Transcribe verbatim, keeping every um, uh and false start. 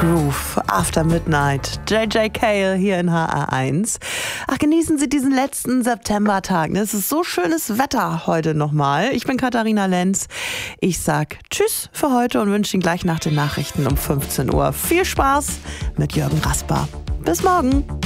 Groove, After Midnight, J J Cale hier in H R eins. Ach, genießen Sie diesen letzten Septembertag. Es ist so schönes Wetter heute nochmal. Ich bin Katharina Lenz. Ich sag Tschüss für heute und wünsche Ihnen gleich nach den Nachrichten um fünfzehn Uhr viel Spaß mit Jürgen Rasper. Bis morgen.